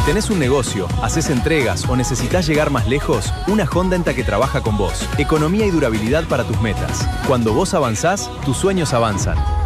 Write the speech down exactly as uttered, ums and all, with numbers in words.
tenés un negocio, haces entregas o necesitas llegar más lejos, una Honda Enta que trabaja con vos. Economía y durabilidad para tus metas. Cuando vos avanzás, tus sueños avanzan.